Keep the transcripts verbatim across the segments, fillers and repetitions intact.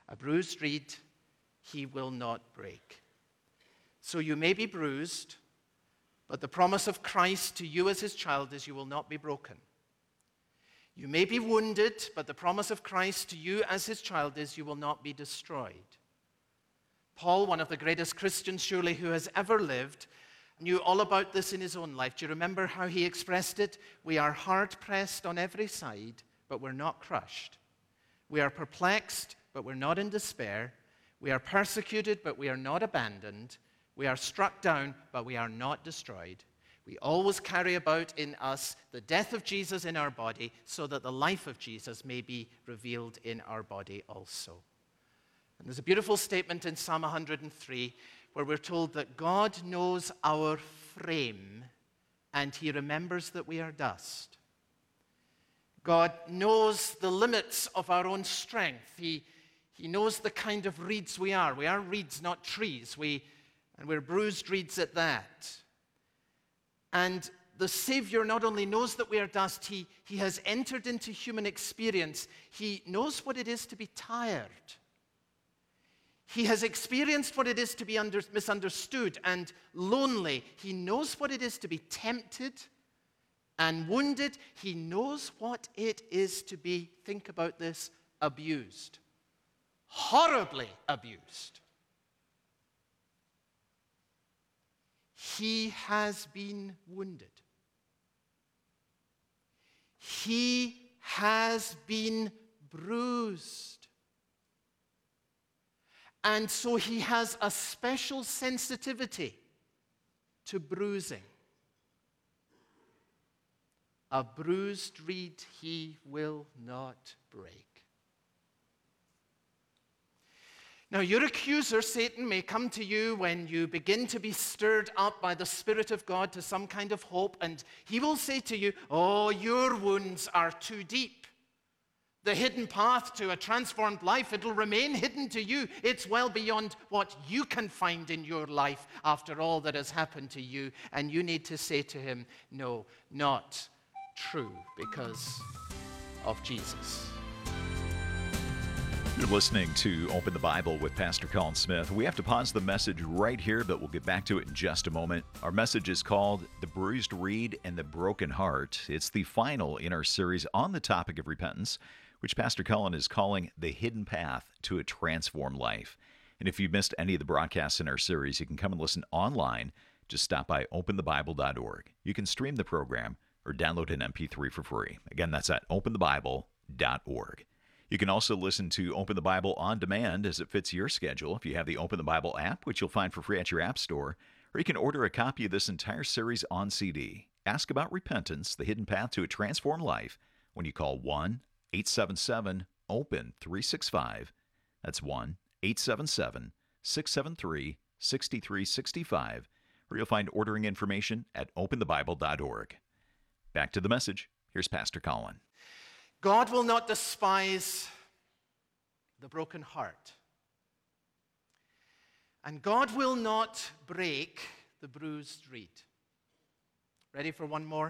A bruised reed he will not break. So you may be bruised, but the promise of Christ to you as his child is you will not be broken. You may be wounded, but the promise of Christ to you as his child is you will not be destroyed. Paul, one of the greatest Christians surely who has ever lived, knew all about this in his own life. Do you remember how he expressed it? We are hard-pressed on every side, but we're not crushed. We are perplexed, but we're not in despair. We are persecuted, but we are not abandoned. We are struck down, but we are not destroyed. We always carry about in us the death of Jesus in our body, so that the life of Jesus may be revealed in our body also. And there's a beautiful statement in Psalm one hundred three where we're told that God knows our frame and he remembers that we are dust. God knows the limits of our own strength. He, he knows the kind of reeds we are. We are reeds, not trees. We, and we're bruised reeds at that. And the Savior not only knows that we are dust, he, he has entered into human experience. He knows what it is to be tired. He has experienced what it is to be under, misunderstood and lonely. He knows what it is to be tempted and wounded. He knows what it is to be, think about this, abused. Horribly abused. He has been wounded. He has been bruised. And so he has a special sensitivity to bruising. A bruised reed he will not break. Now, your accuser, Satan, may come to you when you begin to be stirred up by the Spirit of God to some kind of hope, and he will say to you, oh, your wounds are too deep. The hidden path to a transformed life, it'll remain hidden to you. It's well beyond what you can find in your life after all that has happened to you. And you need to say to him, no, not true, because of Jesus. You're listening to Open the Bible with Pastor Colin Smith. We have to pause the message right here, but we'll get back to it in just a moment. Our message is called The Bruised Reed and the Broken Heart. It's the final in our series on the topic of repentance, which Pastor Colin is calling The Hidden Path to a Transformed Life. And if you missed any of the broadcasts in our series, you can come and listen online. Just stop by open the bible dot org. You can stream the program or download an M P three for free. Again, that's at open the bible dot org. You can also listen to Open the Bible on demand as it fits your schedule if you have the Open the Bible app, which you'll find for free at your app store, or you can order a copy of this entire series on C D. Ask about repentance, the hidden path to a transformed life, when you call one eight seven seven open three six five. That's one eight seven seven six seven three six three six five, or you'll find ordering information at open the bible dot org. Back to the message. Here's Pastor Colin. God will not despise the broken heart. And God will not break the bruised reed. Ready for one more?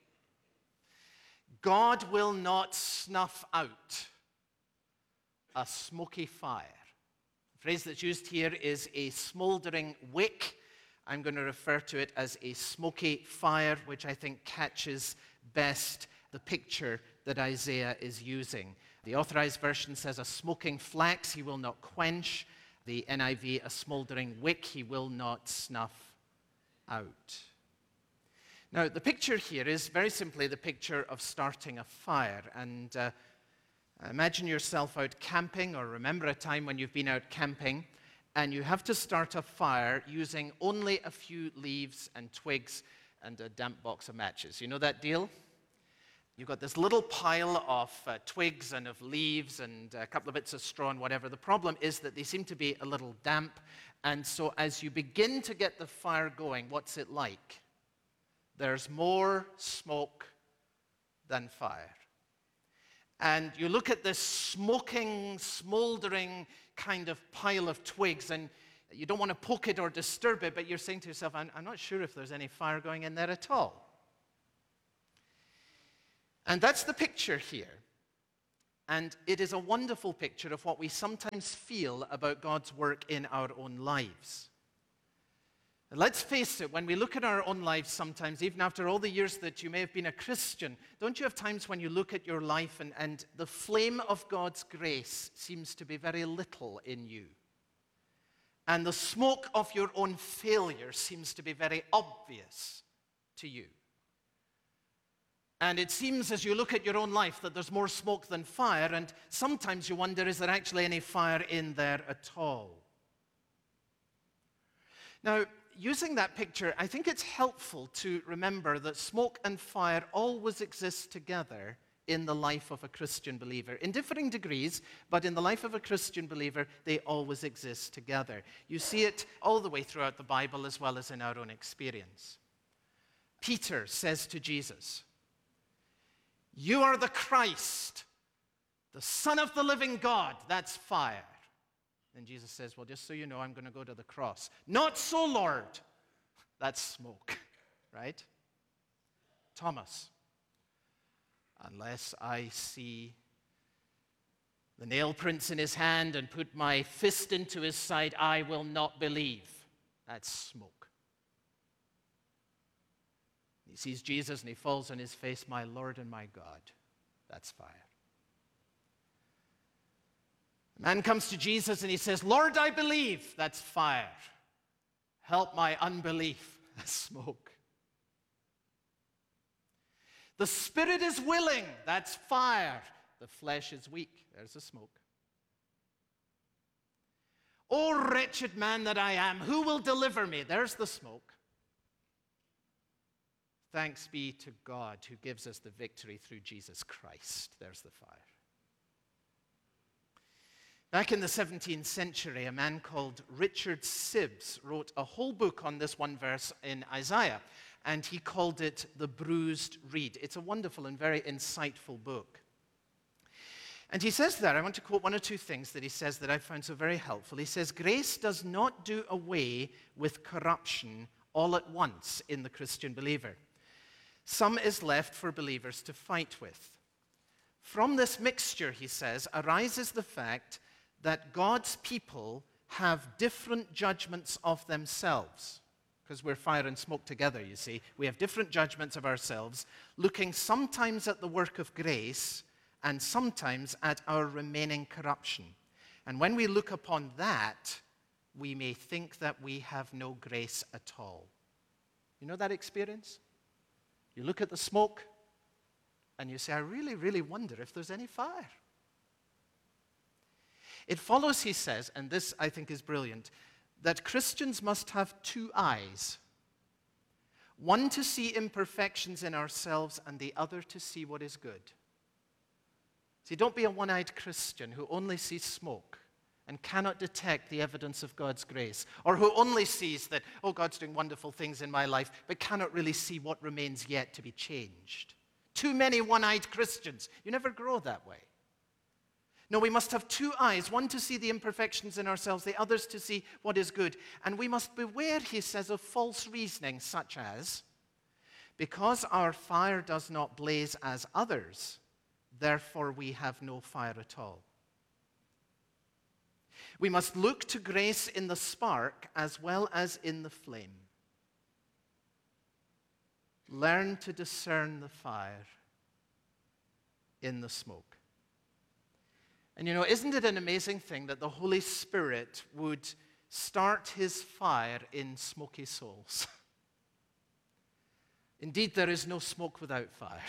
God will not snuff out a smoky fire. The phrase that's used here is a smoldering wick. I'm going to refer to it as a smoky fire, which I think catches best the picture that Isaiah is using. The Authorized Version says a smoking flax he will not quench. The N I V, a smoldering wick he will not snuff out. Now, the picture here is very simply the picture of starting a fire. And uh, imagine yourself out camping, or remember a time when you've been out camping, and you have to start a fire using only a few leaves and twigs and a damp box of matches. You know that deal? You've got this little pile of uh, twigs and of leaves and a couple of bits of straw and whatever. The problem is that they seem to be a little damp. And so as you begin to get the fire going, what's it like? There's more smoke than fire. And you look at this smoking, smoldering kind of pile of twigs, and you don't want to poke it or disturb it, but you're saying to yourself, I'm, I'm not sure if there's any fire going in there at all. And that's the picture here. And it is a wonderful picture of what we sometimes feel about God's work in our own lives. And let's face it, when we look at our own lives sometimes, even after all the years that you may have been a Christian, don't you have times when you look at your life and, and the flame of God's grace seems to be very little in you? And the smoke of your own failure seems to be very obvious to you. And it seems as you look at your own life that there's more smoke than fire, and sometimes you wonder, is there actually any fire in there at all? Now, using that picture, I think it's helpful to remember that smoke and fire always exist together in the life of a Christian believer. In differing degrees, but in the life of a Christian believer, they always exist together. You see it all the way throughout the Bible as well as in our own experience. Peter says to Jesus, "You are the Christ, the Son of the living God." That's fire. And Jesus says, "Well, just so you know, I'm going to go to the cross." "Not so, Lord." That's smoke, right? Thomas, "Unless I see the nail prints in his hand and put my fist into his side, I will not believe." That's smoke. He sees Jesus and he falls on his face, "My Lord and my God." That's fire. The man comes to Jesus and he says, "Lord, I believe." That's fire. "Help my unbelief." That's smoke. "The spirit is willing." That's fire. "The flesh is weak." There's the smoke. "Oh, wretched man that I am, who will deliver me?" There's the smoke. "Thanks be to God who gives us the victory through Jesus Christ." There's the fire. Back in the seventeenth century, a man called Richard Sibbes wrote a whole book on this one verse in Isaiah, and he called it The Bruised Reed. It's a wonderful and very insightful book. And he says there, I want to quote one or two things that he says that I found so very helpful. He says, "Grace does not do away with corruption all at once in the Christian believer. Some is left for believers to fight with. From this mixture," he says, "arises the fact that God's people have different judgments of themselves." Because we're fire and smoke together, you see. We have different judgments of ourselves, looking sometimes at the work of grace and sometimes at our remaining corruption. And when we look upon that, we may think that we have no grace at all. You know that experience? You look at the smoke and you say, "I really, really wonder if there's any fire." It follows, he says, and this I think is brilliant, that Christians must have two eyes. One to see imperfections in ourselves and the other to see what is good. See, don't be a one-eyed Christian who only sees smoke and cannot detect the evidence of God's grace, or who only sees that, oh, God's doing wonderful things in my life, but cannot really see what remains yet to be changed. Too many one-eyed Christians. You never grow that way. No, we must have two eyes, one to see the imperfections in ourselves, the others to see what is good. And we must beware, he says, of false reasoning, such as, because our fire does not blaze as others, therefore we have no fire at all. We must look to grace in the spark as well as in the flame. Learn to discern the fire in the smoke. And you know, isn't it an amazing thing that the Holy Spirit would start his fire in smoky souls? Indeed, there is no smoke without fire.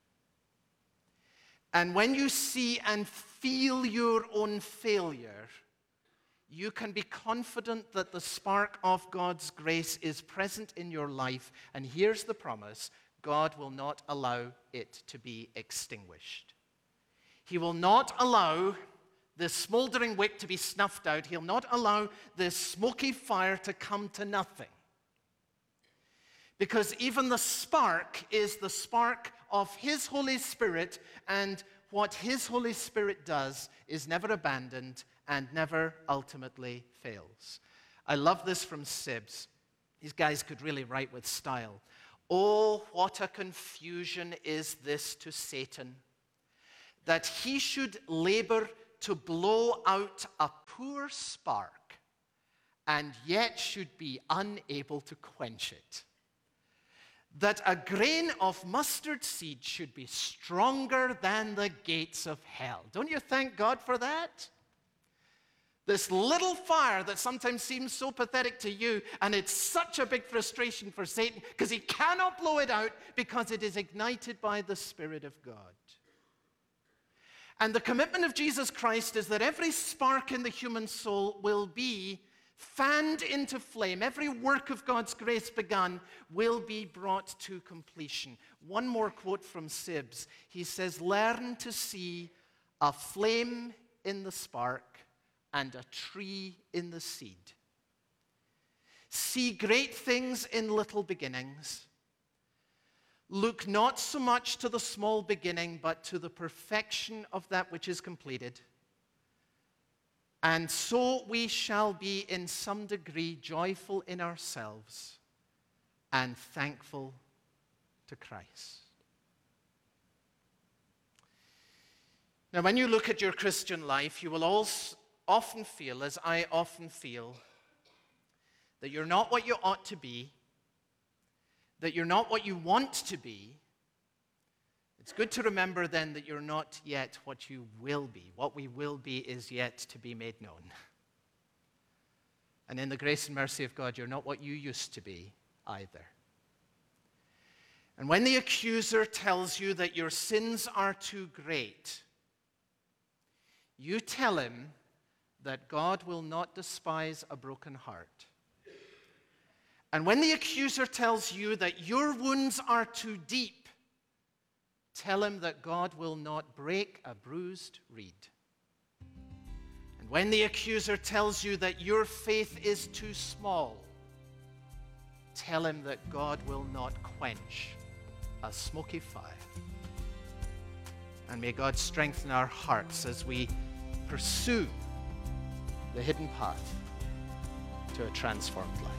And when you see and feel your own failure, you can be confident that the spark of God's grace is present in your life. And here's the promise: God will not allow it to be extinguished. He will not allow the smoldering wick to be snuffed out. He'll not allow this smoky fire to come to nothing. Because even the spark is the spark of his Holy Spirit, and what his Holy Spirit does is never abandoned and never ultimately fails. I love this from Sibbes. These guys could really write with style. "Oh, what a confusion is this to Satan! that he should labor to blow out a poor spark and yet should be unable to quench it. That a grain of mustard seed should be stronger than the gates of hell. Don't you thank God for that? This little fire that sometimes seems so pathetic to you, and it's such a big frustration for Satan because he cannot blow it out because it is ignited by the Spirit of God. And the commitment of Jesus Christ is that every spark in the human soul will be fanned into flame. Every work of God's grace begun will be brought to completion. One more quote from Sibbes. He says, "Learn to see a flame in the spark and a tree in the seed. See great things in little beginnings. Look not so much to the small beginning, but to the perfection of that which is completed. And so we shall be in some degree joyful in ourselves and thankful to Christ." Now, when you look at your Christian life, you will also often feel, as I often feel, that you're not what you ought to be, that you're not what you want to be. It's good to remember then that you're not yet what you will be. What we will be is yet to be made known. And in the grace and mercy of God, you're not what you used to be either. And when the accuser tells you that your sins are too great, you tell him that God will not despise a broken heart. And when the accuser tells you that your wounds are too deep, tell him that God will not break a bruised reed. And when the accuser tells you that your faith is too small, tell him that God will not quench a smoky fire. And may God strengthen our hearts as we pursue the hidden path to a transformed life.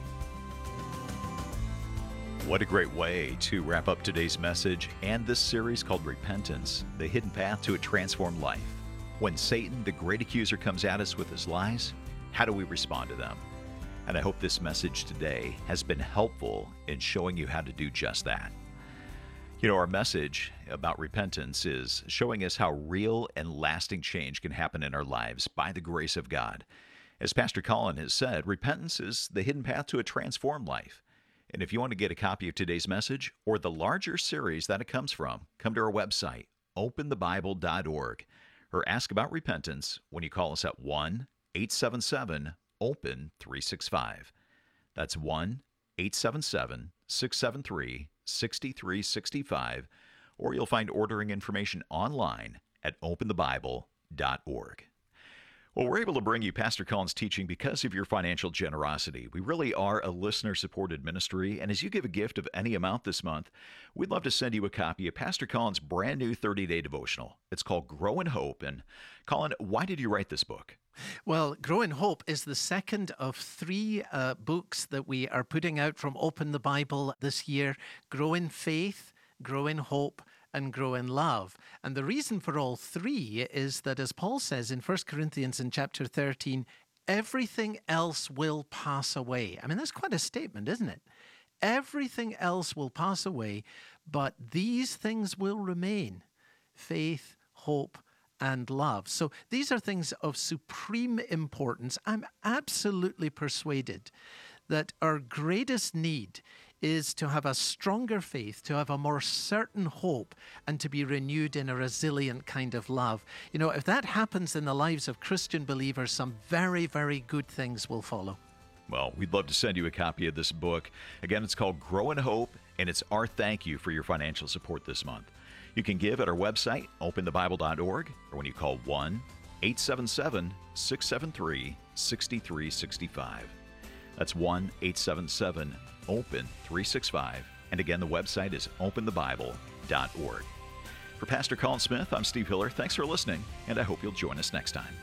What a great way to wrap up today's message and this series called Repentance, the hidden path to a transformed life. When Satan, the great accuser, comes at us with his lies, how do we respond to them? And I hope this message today has been helpful in showing you how to do just that. You know, our message about repentance is showing us how real and lasting change can happen in our lives by the grace of God. As Pastor Colin has said, repentance is the hidden path to a transformed life. And if you want to get a copy of today's message or the larger series that it comes from, come to our website, open the bible dot org, or ask about repentance when you call us at one eight seven seven open three six five. That's one eight seven seven six seven three six three six five, or you'll find ordering information online at open the bible dot org. Well, we're able to bring you Pastor Colin's teaching because of your financial generosity. We really are a listener-supported ministry, and as you give a gift of any amount this month, we'd love to send you a copy of Pastor Colin's brand new thirty-day devotional. It's called Grow in Hope. And Colin, why did you write this book? Well, Grow in Hope is the second of three uh, books that we are putting out from Open the Bible this year. Grow in Faith, Grow in Hope, and Grow in Love. And the reason for all three is that, as Paul says in First Corinthians in chapter thirteen, everything else will pass away. I mean, that's quite a statement, isn't it? Everything else will pass away, but these things will remain: faith, hope, and love. So these are things of supreme importance. I'm absolutely persuaded that our greatest need is to have a stronger faith, to have a more certain hope, and to be renewed in a resilient kind of love. You know, if that happens in the lives of Christian believers, some very, very good things will follow. Well, we'd love to send you a copy of this book. Again, it's called Grow in Hope, and it's our thank you for your financial support this month. You can give at our website, open the bible dot org, or when you call one eight seven seven six seven three six three six five. That's one eight seven seven open three six five. And again, the website is open the bible dot org. For Pastor Colin Smith, I'm Steve Hiller. Thanks for listening, and I hope you'll join us next time.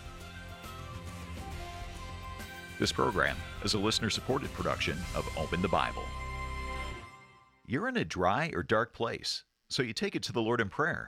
This program is a listener-supported production of Open the Bible. You're in a dry or dark place, so you take it to the Lord in prayer.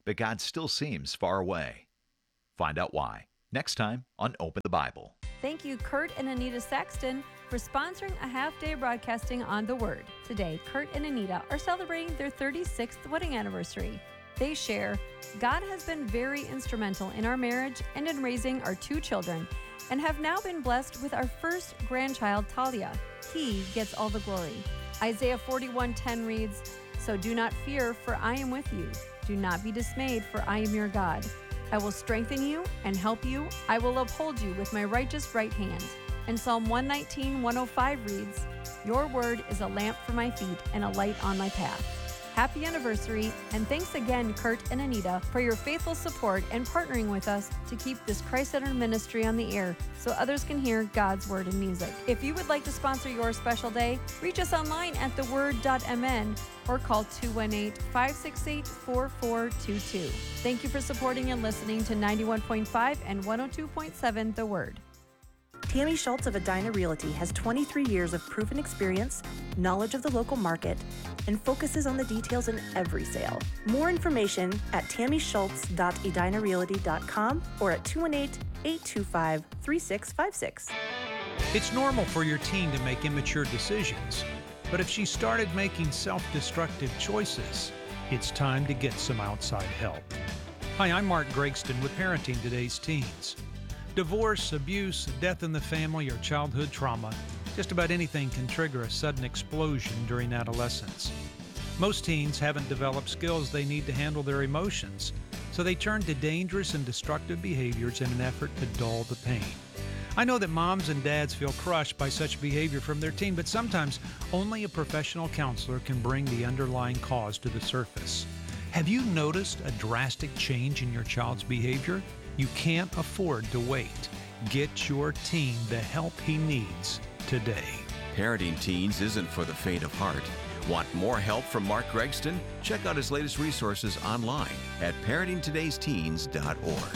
but God still seems far away. Find out why next time on Open the Bible. Thank you, Kurt and Anita Saxton, for sponsoring a half-day broadcasting on The Word. Today, Kurt and Anita are celebrating their thirty-sixth wedding anniversary. They share, God has been very instrumental in our marriage and in raising our two children, and have now been blessed with our first grandchild, Talia. He gets all the glory. Isaiah forty-one ten reads, So do not fear, for I am with you. Do not be dismayed, for I am your God. I will strengthen you and help you. I will uphold you with my righteous right hand. And Psalm one nineteen, one oh five reads, Your word is a lamp for my feet and a light on my path. Happy anniversary, and thanks again, Kurt and Anita, for your faithful support and partnering with us to keep this Christ-centered ministry on the air so others can hear God's word and music. If you would like to sponsor your special day, reach us online at the word dot m n or call two one eight, five six eight, four four two two. Thank you for supporting and listening to ninety-one point five and one oh two point seven The Word. Tammy Schultz of Edina Realty has twenty-three years of proven experience, knowledge of the local market, and focuses on the details in every sale. More information at tammy schultz dot edina realty dot com or at two one eight, eight two five, three six five six. It's normal for your teen to make immature decisions, but if she started making self-destructive choices, it's time to get some outside help. Hi, I'm Mark Gregston with Parenting Today's Teens. Divorce, abuse, death in the family, or childhood trauma, just about anything can trigger a sudden explosion during adolescence. Most teens haven't developed skills they need to handle their emotions, so they turn to dangerous and destructive behaviors in an effort to dull the pain. I know that moms and dads feel crushed by such behavior from their teen, but sometimes only a professional counselor can bring the underlying cause to the surface. Have you noticed a drastic change in your child's behavior? You can't afford to wait. Get your teen the help he needs today. Parenting teens isn't for the faint of heart. Want more help from Mark Gregston? Check out his latest resources online at parenting todays teens dot org.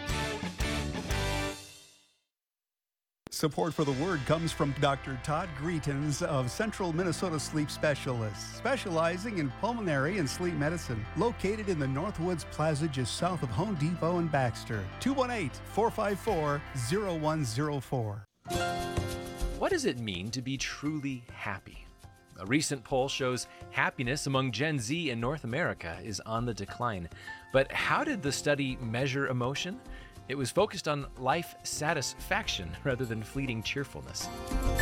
Support for the Word comes from Doctor Todd Greetens of Central Minnesota Sleep Specialists, specializing in pulmonary and sleep medicine. Located in the Northwoods Plaza just south of Home Depot and Baxter. two one eight, four five four, zero one zero four. What does it mean to be truly happy? A recent poll shows happiness among Gen Z in North America is on the decline. But how did the study measure emotion? It was focused on life satisfaction rather than fleeting cheerfulness.